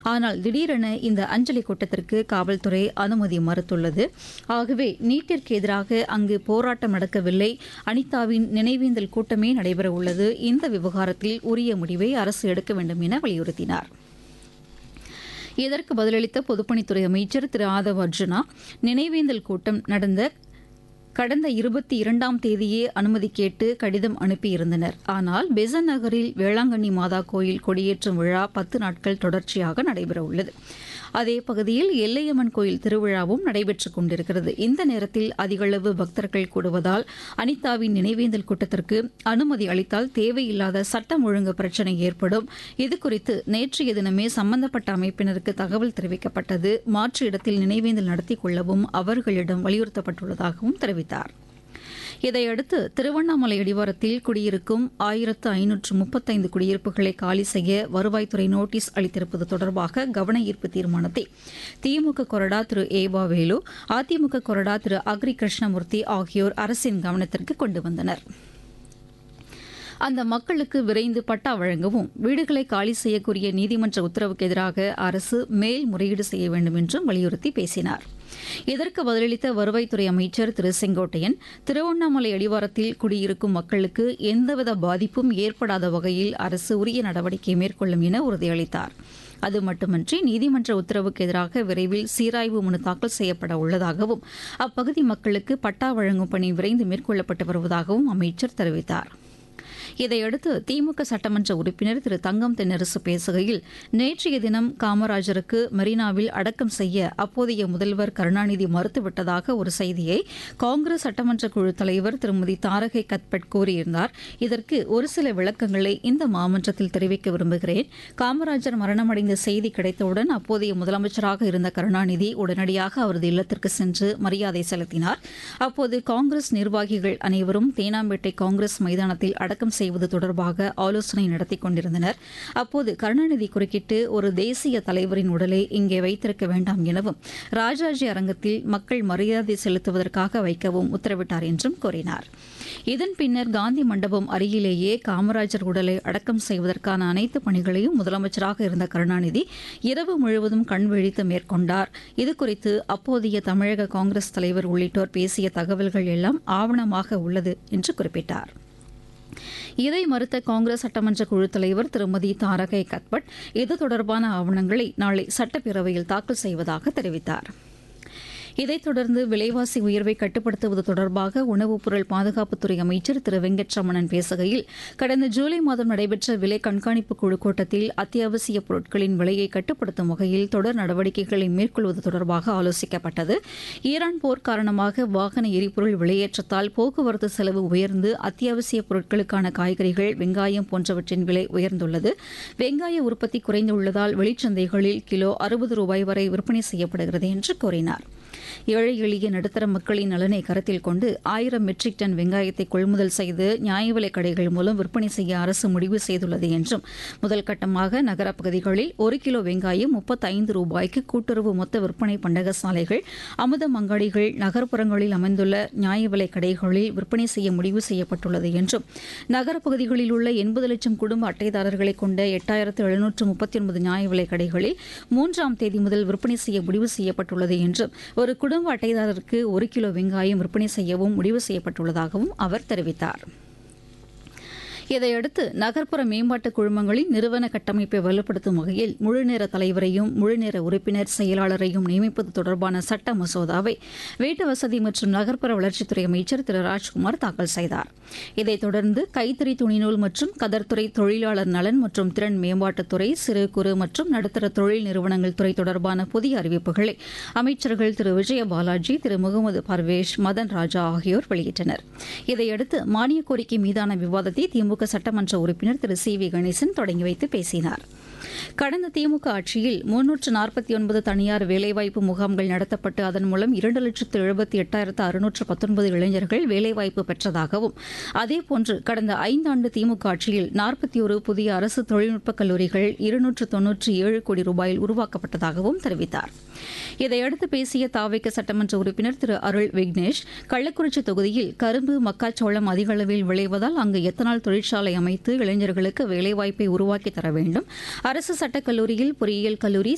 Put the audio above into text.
ஆனால் திடீரென இந்த அஞ்சலி கூட்டத்திற்கு காவல்துறை அனுமதி மறுத்துள்ளது. ஆகவே நீட்டிற்கு எதிராக அங்கு போராட்டம் நடக்கவில்லை, அனிதாவின் நினைவேந்தல் கூட்டமே நடைபெறவுள்ளது. இந்த விவகாரத்தில் உரிய முடிவை அரசு எடுக்க வேண்டும் என வலியுறுத்தினார். இதற்கு பதிலளித்த பொதுப்பணித்துறை அமைச்சர் திரு ஆதவ் அர்ஜுனா, நினைவேந்தல் கூட்டம் கடந்த 22ஆம் தேதியே அனுமதி கேட்டு கடிதம் அனுப்பியிருந்தனர். ஆனால் பெசன் நகரில் வேளாங்கண்ணி மாதா கோயில் கொடியேற்றும் விழா 10 நாட்கள் தொடர்ச்சியாக நடைபெறவுள்ளது. அதே பகுதியில் எல்லையம்மன் கோயில் திருவிழாவும் நடைபெற்றுக் கொண்டிருக்கிறது. இந்த நேரத்தில் அதிகளவு பக்தர்கள் கூடுவதால் அனிதாவின் நினைவேந்தல் கூட்டத்திற்கு அனுமதி அளித்தால் தேவையில்லாத சட்டம் ஒழுங்கு பிரச்சினை ஏற்படும். இதுகுறித்து நேற்றைய தினமே சம்பந்தப்பட்ட அமைப்பினருக்கு தகவல் தெரிவிக்கப்பட்டது. மாற்று இடத்தில் நினைவேந்தல் நடத்திக் கொள்ளவும் அவர்களிடம் வலியுறுத்தப்பட்டுள்ளதாகவும் தெரிவித்தார். இதையடுத்து திருவண்ணாமலை அடிவாரத்தில் குடியிருக்கும் 1535 குடியிருப்புகளை காலி செய்ய வருவாய்த்துறை நோட்டீஸ் அளித்திருப்பது தொடர்பாக கவன ஈர்ப்பு தீர்மானத்தை திமுக கொறடா திரு ஏவா வேலு, அதிமுக கொறடா திரு அக்ரி கிருஷ்ணமூர்த்தி ஆகியோர் அரசின் கவனத்திற்கு கொண்டு வந்தனர். அந்த மக்களுக்கு விரைந்து பட்டா வழங்கவும், வீடுகளை காலி செய்யக்கூடிய நீதிமன்ற உத்தரவுக்கு எதிராக அரசு மேல்முறையீடு செய்ய வேண்டும் என்றும் வலியுறுத்தி பேசினார். இதற்கு பதிலளித்த வருவாய்த்துறை அமைச்சர் திரு செங்கோட்டையன், திருவண்ணாமலை அடிவாரத்தில் குடியிருக்கும் மக்களுக்கு எந்தவித பாதிப்பும் ஏற்படாத வகையில் அரசு உரிய நடவடிக்கை மேற்கொள்ளும் என உறுதியளித்தார். அது மட்டுமன்றி நீதிமன்ற உத்தரவுக்கு எதிராக விரைவில் சீராய்வு மனு தாக்கல் செய்யப்பட உள்ளதாகவும், அப்பகுதி மக்களுக்கு பட்டா வழங்கும் பணி விரைந்து மேற்கொள்ளப்பட்டு வருவதாகவும் அமைச்சர் தெரிவித்தார். இதையடுத்து திமுக சட்டமன்ற உறுப்பினர் திரு தங்கம் தென்னரசு பேசுகையில், நேற்றைய தினம் காமராஜருக்கு மெரினாவில் அடக்கம் செய்ய அப்போதைய முதல்வர் கருணாநிதி மறுத்துவிட்டதாக ஒரு செய்தியை காங்கிரஸ் சட்டமன்ற குழு தலைவர் திருமதி தாரகை கத்பட் கூறியிருந்தார். இதற்கு ஒரு சில விளக்கங்களை இந்த மாமன்றத்தில் தெரிவிக்க விரும்புகிறேன். காமராஜர் மரணமடைந்த செய்தி கிடைத்தவுடன் அப்போதைய முதலமைச்சராக இருந்த கருணாநிதி உடனடியாக அவரது இல்லத்திற்கு சென்று மரியாதை செலுத்தினார். அப்போது காங்கிரஸ் நிர்வாகிகள் அனைவரும் தேனாம்பேட்டை காங்கிரஸ் மைதானத்தில் அடக்கம் செய்வது தொடர்பாக ஆலோசனை நடத்திக் கொண்டிருந்தனர். அப்போது கருணாநிதி குறுக்கிட்டு, ஒரு தேசிய தலைவரின் உடலை இங்கே வைத்திருக்க வேண்டாம் எனவும், ராஜாஜி அரங்கத்தில் மக்கள் மரியாதை செலுத்துவதற்காக வைக்கவும் உத்தரவிட்டார் என்றும் கூறினார். இதன் பின்னர் காந்தி மண்டபம் அருகிலேயே காமராஜர் உடலை அடக்கம் செய்வதற்கான அனைத்து பணிகளையும் முதலமைச்சராக இருந்த கருணாநிதி இரவு முழுவதும் கண் விழித்து மேற்கொண்டார். இதுகுறித்து அப்போதைய தமிழக காங்கிரஸ் தலைவர் உள்ளிட்டோர் பேசிய தகவல்கள் எல்லாம் ஆவணமாக உள்ளது என்று குறிப்பிட்டார். இதை மறுத்த காங்கிரஸ் சட்டமன்ற குழு தலைவர் திருமதி தாரகை கத்பட் இது தொடர்பான ஆவணங்களை நாளை சட்டப்பேரவையில் தாக்கல் செய்வதாக தெரிவித்தார். இதைத் தொடர்ந்து விலைவாசி உயர்வை கட்டுப்படுத்துவது தொடர்பாக உணவுப் பொருள் பாதுகாப்புத்துறை அமைச்சர் திரு வெங்கட்ரமணன் பேசுகையில், கடந்த ஜூலை மாதம் நடைபெற்ற விலை கண்காணிப்பு குழு கூட்டத்தில் அத்தியாவசிய பொருட்களின் விலையை கட்டுப்படுத்தும் வகையில் தொடர் நடவடிக்கைகளை மேற்கொள்வது தொடர்பாக ஆலோசிக்கப்பட்டது. ஈரான் போர் காரணமாக வாகன எரிபொருள் விலையேற்றத்தால் போக்குவரத்து செலவு உயர்ந்து அத்தியாவசிய பொருட்களுக்கான காய்கறிகள், வெங்காயம் போன்றவற்றின் விலை உயர்ந்துள்ளது. வெங்காய உற்பத்தி குறைந்துள்ளதால் வெளிச்சந்தைகளில் கிலோ 60 ரூபாய் வரை விற்பனை செய்யப்படுகிறது என்று கூறினார். ஏழை எளிய நடுத்தர மக்களின் நலனை கருத்தில் கொண்டு 1000 மெட்ரிக் டன் வெங்காயத்தை கொள்முதல் செய்து நியாய விலைக் கடைகள் மூலம் விற்பனை செய்ய அரசு முடிவு செய்துள்ளது என்றும், முதல் கட்டமாக நகரப் பகுதிகளில் 1 கிலோ வெங்காயம் 35 ரூபாய்க்கு கூட்டுறவு மொத்த விற்பனை பண்டக சாலைகள், அமுதம் அங்காடிகள், நகர்ப்புறங்களில் அமைந்துள்ள நியாய விலைக் கடைகளில் விற்பனை செய்ய முடிவு செய்யப்பட்டுள்ளது என்றும், நகரப் பகுதிகளில் உள்ள 80 லட்சம் குடும்ப அட்டைதாரர்களை கொண்ட 8739 நியாய விலைக் கடைகளில் 3ஆம் தேதி முதல் விற்பனை செய்ய முடிவு செய்யப்பட்டுள்ளது என்றும், ஒரு குடும்ப அட்டைதாரருக்கு 1 கிலோ வெங்காயம் விற்பனை செய்யவும் முடிவு செய்யப்பட்டுள்ளதாகவும் அவர் தெரிவித்தார். இதையடுத்து நகர்ப்புற மேம்பாட்டு குழுமங்களின் நிறுவன கட்டமைப்பை வலுப்படுத்தும் வகையில் முழுநேர தலைவரையும் முழுநேர உறுப்பினர் செயலாளரையும் நியமிப்பது தொடர்பான சட்ட மசோதாவை வீட்டு வசதி மற்றும் நகர்ப்புற வளர்ச்சித்துறை அமைச்சர் திரு ராஜ்குமார் தாக்கல் செய்தார். இதைத் தொடர்ந்து கைத்தறி, துணிநூல் மற்றும் கதர்துறை, தொழிலாளர் நலன் மற்றும் திறன் மேம்பாட்டுத்துறை, சிறு குறு மற்றும் நடுத்தர தொழில் நிறுவனங்கள் துறை தொடர்பான புதிய அறிவிப்புகளை அமைச்சர்கள் திரு விஜய பாலாஜி, திரு முகமது பர்வேஷ், மதன் ராஜா ஆகியோர் வெளியிட்டனர். இதையடுத்து மானிய கோரிக்கை மீதான விவாதத்தை திமுக சட்டமன்ற உறுப்பினர் திரு சி வி கணேசன் தொடங்கி வைத்து பேசினார். கடந்த திமுக ஆட்சியில் 349 தனியார் வேலைவாய்ப்பு முகாம்கள் நடத்தப்பட்டு அதன் மூலம் 2,78,619 இளைஞர்கள் வேலைவாய்ப்பு பெற்றதாகவும், அதேபோன்று கடந்த 5 ஆண்டு திமுக ஆட்சியில் 41 புதிய அரசு தொழில்நுட்பக் கல்லூரிகள் 297 கோடி ரூபாயில் உருவாக்கப்பட்டதாகவும் தெரிவித்தார். இதையடுத்து பேசிய தாவேக சட்டமன்ற உறுப்பினர் திரு அருள் விக்னேஷ், கள்ளக்குறிச்சி தொகுதியில் கரும்பு, மக்காச்சோளம் அதிக அளவில் விளைவதால் அங்கு எத்தனால் தொழிற்சாலை அமைத்து இளைஞர்களுக்கு வேலைவாய்ப்பை உருவாக்கி தர வேண்டும். அரசு சட்டக்கல்லூரியில் பொறியியல் கல்லூரி,